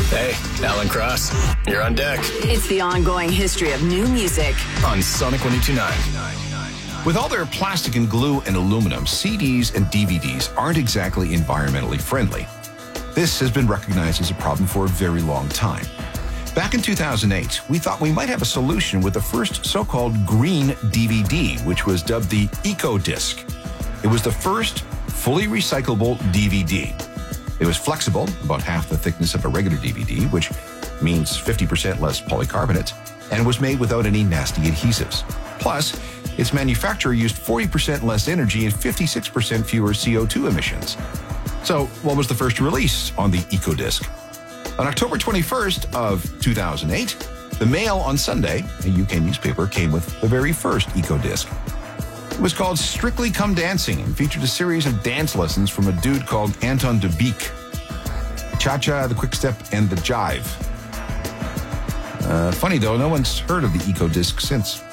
Hey, Alan Cross, you're on deck. It's the ongoing history of new music on Sonic 102.9. With all their plastic and glue and aluminum, CDs and DVDs aren't exactly environmentally friendly. This has been recognized as a problem for a very long time. Back in 2008, we thought we might have a solution with the first so-called green DVD, which was dubbed the EcoDisc. It was the first fully recyclable DVD. It was flexible, about half the thickness of a regular DVD, which means 50% less polycarbonate, and was made without any nasty adhesives. Plus, its manufacturer used 40% less energy and 56% fewer CO2 emissions. So, what was the first release on the EcoDisc? On October 21st of 2008, the Mail on Sunday, a UK newspaper, came with the very first EcoDisc. It was called Strictly Come Dancing and featured a series of dance lessons from a dude called Anton de Beek. The cha-cha, the quick step, and the jive. Funny though, no one's heard of the EcoDisc since.